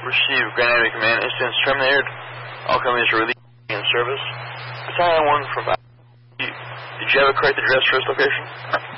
received Grand Army Command. Instance terminated. All companies are released in service. Battalion 1 from... Did you have a correct address for this location?